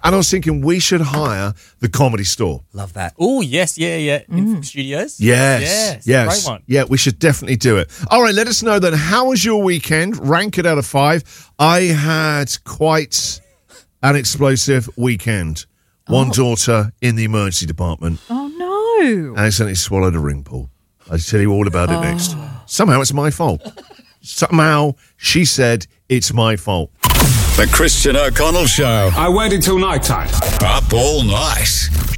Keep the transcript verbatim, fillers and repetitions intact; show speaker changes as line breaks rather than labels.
And I was thinking we should hire the Comedy Store.
Love that.
Oh, yes, yeah, yeah. In studios?
Yes,
Yes.
yes.
Great one.
Yeah, we should definitely do it. All right, let us know then. How was your weekend? Rank it out of five. I had quite an explosive weekend. One
Oh.
daughter in the emergency department
Oh, no.
accidentally swallowed a ring pull. I'll tell you all about it next. Somehow it's my fault. Somehow she said it's my fault.
The Christian O'Connell Show.
I waited till night time.
Up all night.